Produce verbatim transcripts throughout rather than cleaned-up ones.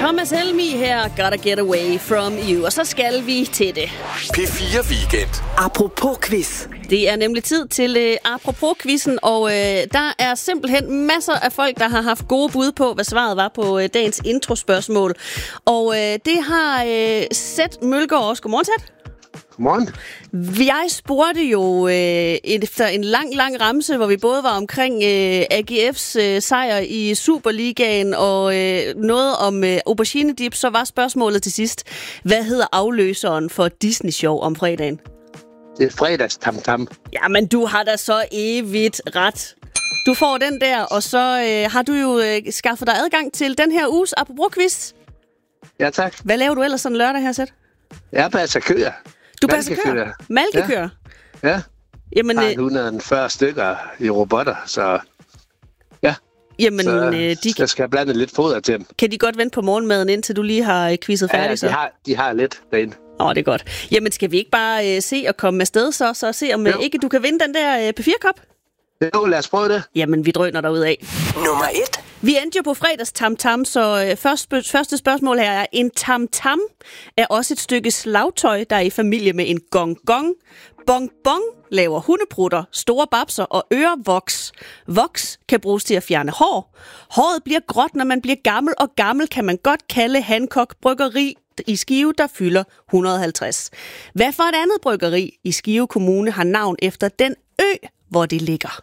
Thomas Helmig her, Gotta Get Away From You. Og så skal vi til det. P fire Weekend. Apropos quiz. Det er nemlig tid til uh, Apropos-quizzen, og uh, der er simpelthen masser af folk, der har haft gode bud på, hvad svaret var på uh, dagens introspørgsmål. Og uh, det har uh, Seth Mølgaard også. Godmorgen, Seth. Godmorgen. Jeg spurgte jo øh, efter en lang, lang ramse, hvor vi både var omkring øh, A G F's øh, sejr i Superligaen og øh, noget om øh, aubergine dip, så var spørgsmålet til sidst, hvad hedder afløseren for Disney-show om fredagen? Det er fredags tam tam. Jamen, du har da så evigt ret. Du får den der, og så øh, har du jo øh, skaffet dig adgang til den her uges Apropos-quiz. Ja, tak. Hvad laver du ellers sådan lørdag her, Seth? Jeg passer køer. Du passer køer? Malkekøer? Ja. ja. Jamen, jeg har øh, et hundrede og fyrre stykker i robotter, så ja. Jamen, så øh, de jeg skal blande lidt foder til dem. Kan de godt vente på morgenmaden, indtil du lige har øh, quizzet færdig? Ja, de så? har, de har lidt derinde. Åh, oh, det er godt. Jamen, skal vi ikke bare øh, se og komme afsted så, så se om øh, ikke du kan vinde den der øh, P fire-kop? Jo, lad os prøve det. Jamen, vi drøner derudad. Nummer et. Vi endte jo på fredags tam-tam, så øh, først, første spørgsmål her er, en tam-tam er også et stykke slagtøj, der er i familie med en gong-gong. Bong-bong laver hundeprutter, store babser og ørevoks. Voks kan bruges til at fjerne hår. Håret bliver gråt, når man bliver gammel, og gammel kan man godt kalde Hancock Bryggeri i Skive, der fylder et hundrede og halvtreds. Hvad for et andet bryggeri i Skive Kommune har navn efter den ø, hvor det ligger?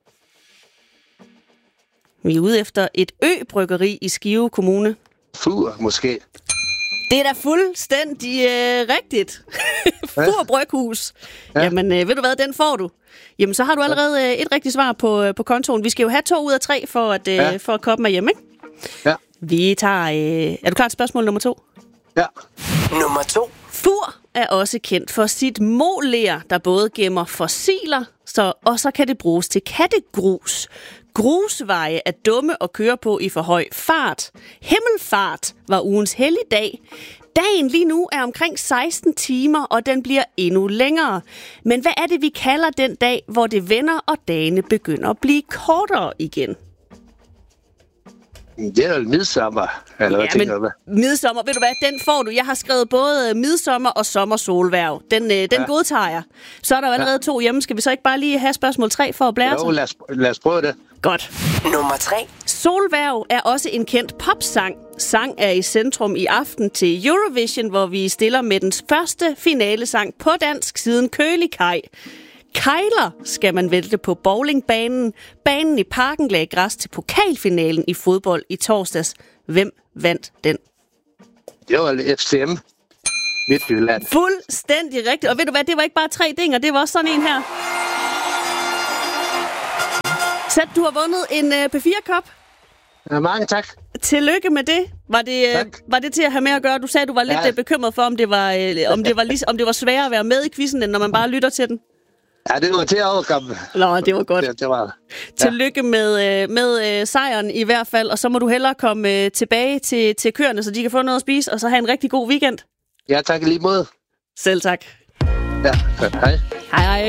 Vi er ude efter et ø-bryggeri i Skive Kommune. Fur, måske. Det er da fuldstændig øh, rigtigt. Fur Bryghus. Ja. Jamen, øh, ved du hvad, den får du. Jamen, så har du allerede øh, et rigtigt svar på, øh, på kontoen. Vi skal jo have to ud af tre, for at, øh, ja. for at komme med hjem, ikke? Ja. Vi tager... Øh, er du klar til spørgsmål nummer to? Ja. Nummer to. Fur er også kendt for sit moler, der både gemmer fossiler, så, og så kan det bruges til kattegrus. Grusveje er dumme at køre på i for høj fart. Himmelfart var ugens helligdag. Dagen lige nu er omkring seksten timer, og den bliver endnu længere. Men hvad er det, vi kalder den dag, hvor det vender, og dagene begynder at blive kortere igen? Det er jo midsommer, eller hvad Ja, tænker du? midsommer, ved du hvad, den får du. Jeg har skrevet både midsommer og sommersolværv. Den, øh, den ja. godtager jeg. Så er der jo allerede ja. to hjemme. Skal vi så ikke bare lige have spørgsmål tre for at blære Jo, lad os, lad os prøve det. Godt. Nummer tre. Solværv er også en kendt popsang. Sang er i centrum i aften til Eurovision, hvor vi stiller med den første finalesang på dansk siden Kølig Kaj. Kejler skal man vælte på bowlingbanen. Banen i parken lagde græs til pokalfinalen i fodbold i torsdags. Hvem vandt den? Det var F C M. Midtjylland. Fuldstændig rigtigt. Og ved du hvad, det var ikke bare tre dinger, det var også sådan en her. Så du har vundet en uh, P fire-kop. Ja, mange tak. Tillykke med det. Var det, uh, var det til at have med at gøre? Du sagde, du var lidt ja. bekymret for, om det var, uh, om, det var lige, om det var sværere at være med i quizzen, end når man bare lytter til den. Ja, det var til at overkomme. Nå, det var godt. Det, det var, ja. Tillykke med, med uh, sejren i hvert fald, og så må du hellere komme uh, tilbage til, til køerne, så de kan få noget at spise, og så have en rigtig god weekend. Ja, tak lige måde. Selv tak. Ja, hej. Hej, hej.